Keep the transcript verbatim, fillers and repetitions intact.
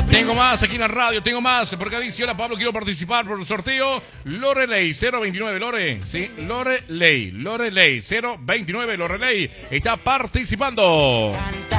Tengo más aquí en la radio, tengo más. Porque dice, hola Pablo, quiero participar por el sorteo. Loreley cero veintinueve, Lore. Sí, Loreley, Loreley cero veintinueve, Loreley está participando.